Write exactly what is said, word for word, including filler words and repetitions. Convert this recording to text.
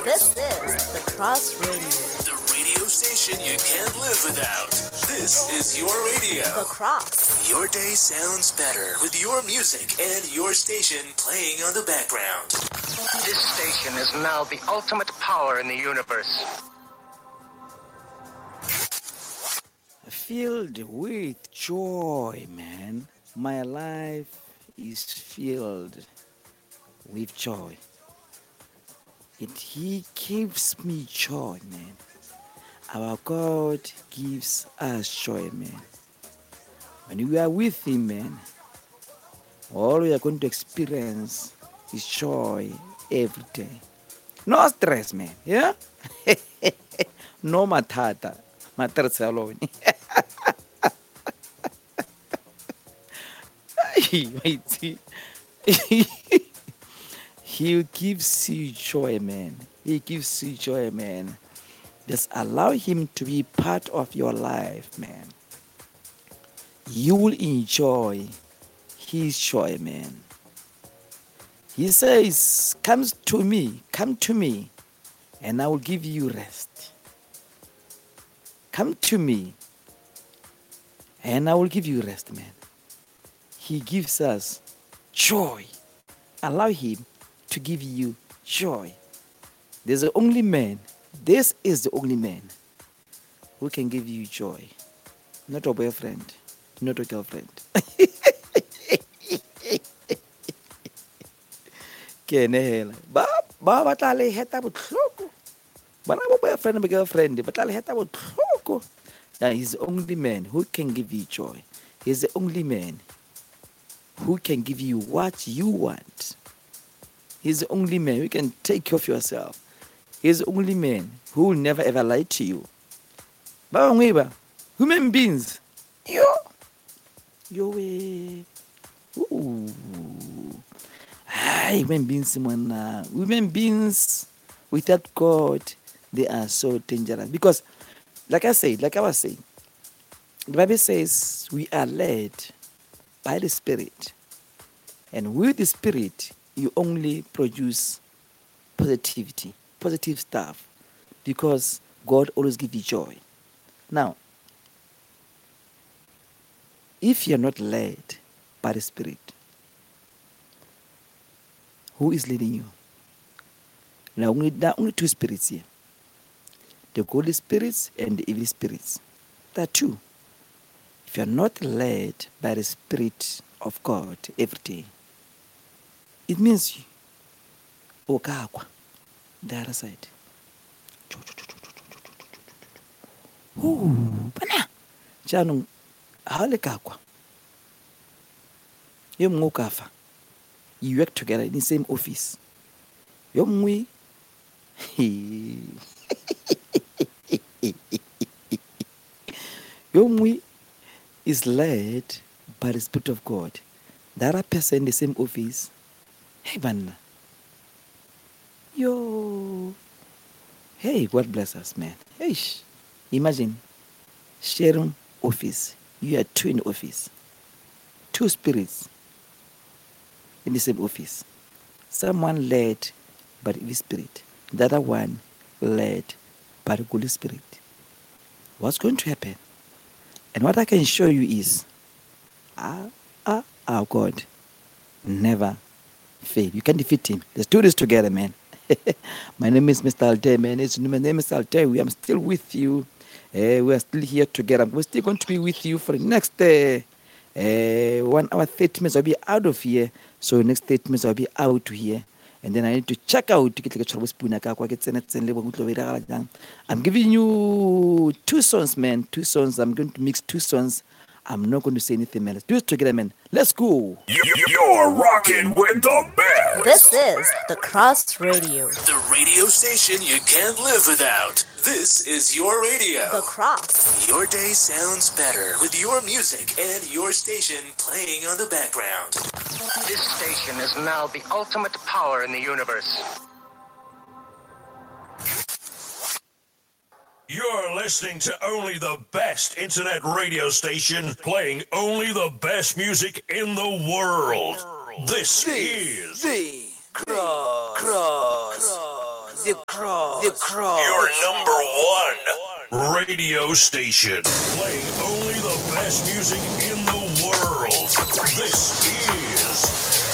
This is The Cross Radio. The radio station you can't live without. This is your radio. The Cross. Your day sounds better with your music and your station playing on the background. This station is now the ultimate power in the universe. Filled with joy, man. My life is filled with joy. It He gives me joy, man. Our God gives us joy, man. When we are with Him, man, all we are going to experience is joy every day. No stress, man. Yeah? No matata. Matarsa alone. Wait. He gives you joy, man. He gives you joy, man. Just allow Him to be part of your life, man. You will enjoy His joy, man. He says, come to me, come to me, and I will give you rest. Come to me, and I will give you rest, man. He gives us joy. Allow Him to give you joy. There's the only man, this is the only man who can give you joy. Not a boyfriend, not a girlfriend. Ke nehela. Ba ba batla le heta botlhoko. Bana ba boyfriend ba girlfriend, batla le heta botlhoko. Now he's the only man who can give you joy. He's the only man who can give you what you want. He's the only man who can take care of yourself. He's the only man who will never ever lie to you. Ba bangwe ba, human beings. Yo. Yo we. Ooh. Hi, human beings, man. Human beings without God, they are so dangerous. Because, like I said, like I was saying, the Bible says we are led by the Spirit. And with the Spirit, you only produce positivity, positive stuff. Because God always gives you joy. Now, if you're not led by the Spirit, who is leading you? Now, only, there are only two spirits here. The godly spirits and the evil spirits. There are two. If you're not led by the Spirit of God every day, it means you okakwa the other side. Ooh, bana. Janong hale kakwa. Yo mngokafa. You work together in the same office. Yo mwe. Yo mwe is led by the Spirit of God. The other person in the same office. Hey, man. Yo. Hey, God bless us, man. Hey, imagine sharing office. You are two in the office. Two spirits in the same office. Someone led by the evil spirit. The other one led by the Holy Spirit. What's going to happen? And what I can show you is, ah, ah, our God never fail. You can defeat Him. Let's do this together, man. My name is Mister Altair, man. It's, my name is Altair. We are still with you. Uh, we are still here together. We're still going to be with you for the next uh, uh, one hour, thirty minutes. I'll be out of here. So next thirty minutes, I'll be out here. And then I need to check out. I'm giving you two songs, man. Two songs. I'm going to mix two songs. I'm not going to say anything, man. Let's do it together, man. Let's go. You're rocking with the best. This is The Cross Radio. The radio station you can't live without. This is your radio. The Cross. Your day sounds better with your music and your station playing on the background. This station is now the ultimate power in the universe. You're listening to only the best internet radio station playing only the best music in the world. This is The Cross. Cross. The Cross. The Cross. Your number one radio station. Playing only the best music in the world. This is